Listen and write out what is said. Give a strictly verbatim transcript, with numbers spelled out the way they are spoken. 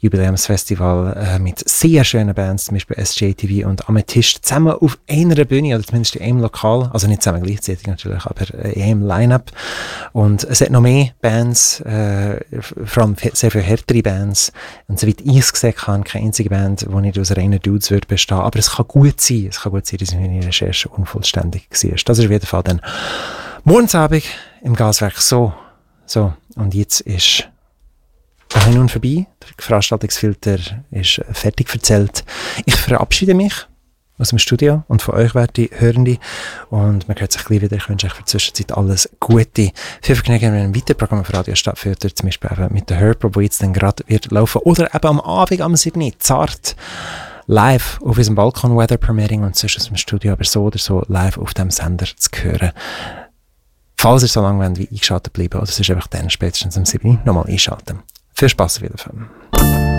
Jubiläumsfestival äh, mit sehr schönen Bands, zum Beispiel S J T V und Amethyst, zusammen auf einer Bühne, oder zumindest in einem Lokal, also nicht zusammen gleichzeitig natürlich, aber in einem Line-Up. Und es hat noch mehr Bands, äh, vor allem sehr viele härtere Bands. Und soweit ich es gesehen habe, keine einzige Band, die nicht aus reinen Dudes wird bestehen. Aber es kann gut sein, es kann gut sein, dass meine Recherche unvollständig war. Das ist auf jeden Fall dann Morgensabend im Gaswerk so. So, und jetzt ist dahin nun vorbei. Der Veranstaltungsfilter ist fertig erzählt. Ich verabschiede mich aus dem Studio und von euch, werte Hörende. Und man hört sich gleich wieder. Ich wünsche euch für die Zwischenzeit alles Gute. Viel Vergnügen, wenn ein weiteres Programm auf Radio stattfindet, zum Beispiel eben mit der Herb, wo jetzt dann gerade wird laufen. Oder eben am Abend am sieben zart live auf unserem Balkon, Weather Permitting, und sonst aus dem Studio, aber so oder so live auf dem Sender zu hören. Falls ihr so lange wollt, wie eingeschaltet bleiben, oder sonst einfach dann spätestens am sieben nochmal einschalten. Viel Spass wieder.